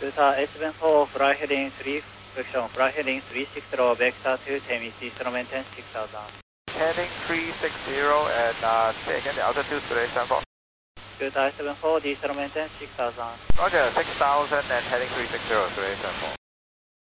A74, fly heading 3, correction, fly heading 360, vector to Temis, instrument maintain 6000. Heading 360 and say again the altitude 374. A74, instrument maintain 6000. Roger, 6000 and heading 360, 374.